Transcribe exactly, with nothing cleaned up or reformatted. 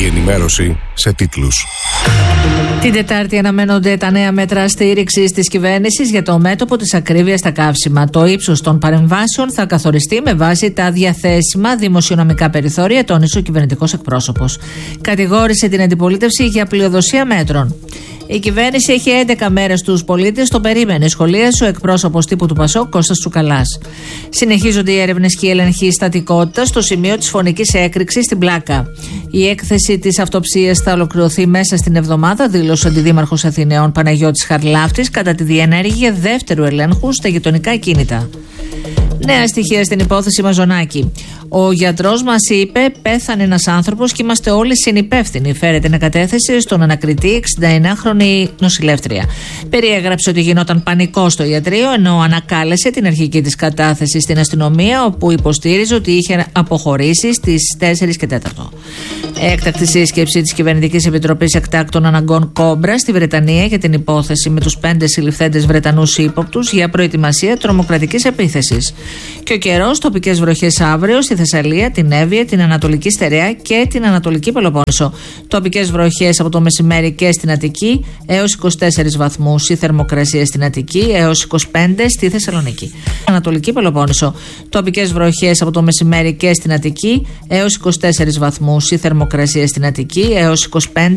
ενημέρωση σε τίτλους. Την Τετάρτη αναμένονται τα νέα μέτρα στήριξης της κυβέρνησης για το μέτωπο της ακρίβειας στα καύσιμα. Το ύψος των παρεμβάσεων θα καθοριστεί με βάση τα διαθέσιμα δημοσιονομικά περιθώρια, τόνισε ο κυβερνητικός εκπρόσωπος. Κατηγόρησε την αντιπολίτευση για πλειοδοσία μέτρων. Η κυβέρνηση έχει έντεκα μέρες τους πολίτες, το περίμενε, σχολίασε ο εκπρόσωπος τύπου του Πασόκ, Κώστας Τσουκαλάς. Συνεχίζονται οι έρευνες και η έλεγχη στατικότητας στο σημείο της φωνικής έκρηξης στην Πλάκα. Η έκθεση της αυτοψίας θα ολοκληρωθεί μέσα στην εβδομάδα, δήλωσε ο αντιδήμαρχος Αθηναίων Παναγιώτης Χαρλάφτης κατά τη διενέργεια δεύτερου ελέγχου στα γειτονικά κίνητα. Νέα στοιχεία στην υπόθεση Μαζονάκη. Ο γιατρός μας είπε: πέθανε ένας άνθρωπος και είμαστε όλοι συνυπεύθυνοι. Φέρεται να κατέθεσε στον ανακριτή εξηνταεννιάχρονη νοσηλεύτρια. Περιέγραψε ότι γινόταν πανικό στο ιατρείο, ενώ ανακάλεσε την αρχική της κατάθεση στην αστυνομία, όπου υποστήριζε ότι είχε αποχωρήσει στις τέσσερις και τέταρτο. Έκτακτη σύσκεψη της Κυβερνητικής Επιτροπής Εκτάκτων Αναγκών Κόμπρα στη Βρετανία για την υπόθεση με τους πέντε συλληφθέντες Βρετανούς ύποπτους για προετοιμασία τρομοκρατικής επίθεσης. Και ο καιρός, τοπικές βροχές αύριο στη Θεσσαλία, την Εύβοια, την Ανατολική Στερεά και την Ανατολική Πελοπόννησο. Τοπικές βροχές από το μεσημέρι και στην Αττική έως είκοσι τέσσερις βαθμούς η θερμοκρασία στην Αττική, έως είκοσι πέντε στη Θεσσαλονίκη. Ανατολική Πελοπόννησο. Τοπικές βροχές από το μεσημέρι και στην Αττική έως είκοσι τέσσερις βαθμούς η θερμοκρασία στην Αττική, έως είκοσι πέντε